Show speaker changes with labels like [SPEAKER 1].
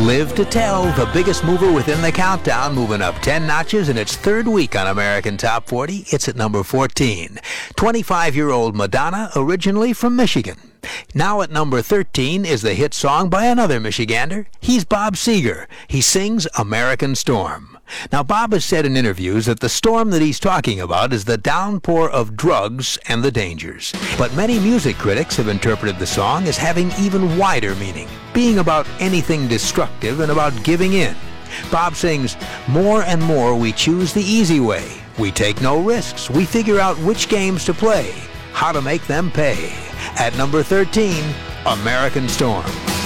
[SPEAKER 1] Live to Tell, the biggest mover within the countdown, moving up 10 notches in its third week on American Top 40. It's at number 14. 25-year-old Madonna, originally from Michigan. Now at number 13 is the hit song by another Michigander. He's Bob Seger. He sings American Storm. Now, Bob has said in interviews that the storm that he's talking about is the downpour of drugs and the dangers. But many music critics have interpreted the song as having even wider meaning, being about anything destructive and about giving in. Bob sings, "More and more we choose the easy way. We take no risks. We figure out which games to play, how to make them pay." At number 13, American Storm.